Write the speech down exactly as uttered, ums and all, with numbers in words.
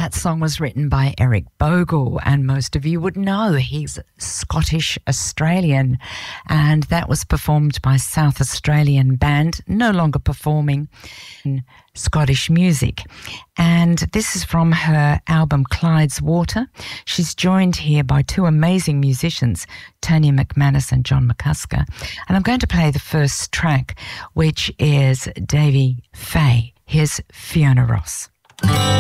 That song was written by Eric Bogle, and most of you would know he's Scottish-Australian, and that was performed by South Australian band, no longer performing in Scottish music. And this is from her album Clyde's Water. She's joined here by two amazing musicians, Tony McManus and John McCusker. And I'm going to play the first track, which is Davy Fay. Here's Fiona Ross.